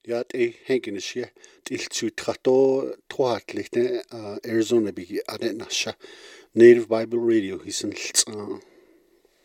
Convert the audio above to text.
Ja, henkenisje tiltsu trato troatlichte Arizona bigi adenasha Native Bible Radio hisenlts